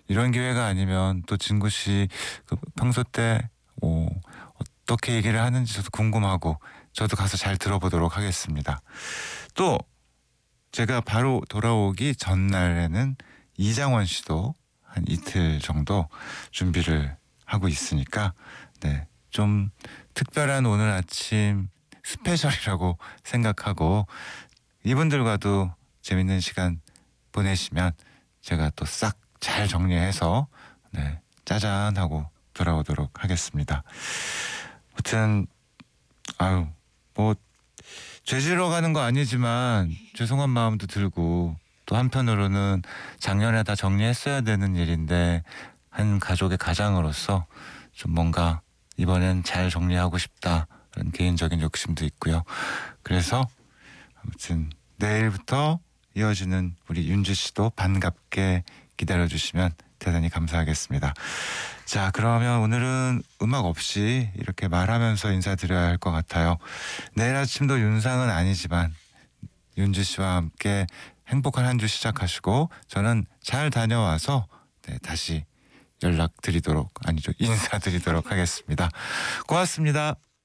이런 기회가 아니면 또 진구 씨 그 평소 때 어떻게 얘기를 하는지 저도 궁금하고 저도 가서 잘 들어보도록 하겠습니다. 또 제가 바로 돌아오기 전날에는 이장원 씨도 한 이틀 정도 준비를 하고 있으니까 네, 좀 특별한 오늘 아침 스페셜이라고 생각하고 이분들과도 재밌는 시간 보내시면 제가 또 싹 잘 정리해서 네, 짜잔 하고 돌아오도록 하겠습니다. 아무튼 아유 뭐 죄지러 가는 거 아니지만 죄송한 마음도 들고 또 한편으로는 작년에 다 정리했어야 되는 일인데 한 가족의 가장으로서 좀 뭔가 이번엔 잘 정리하고 싶다 그런 개인적인 욕심도 있고요. 그래서 아무튼 내일부터 이어지는 우리 윤주 씨도 반갑게 기다려주시면 대단히 감사하겠습니다. 자, 그러면 오늘은 음악 없이 이렇게 말하면서 인사드려야 할 것 같아요. 내일 아침도 윤상은 아니지만 윤주 씨와 함께 행복한 한 주 시작하시고 저는 잘 다녀와서 네, 다시 연락드리도록 아니죠 인사드리도록 하겠습니다. 고맙습니다.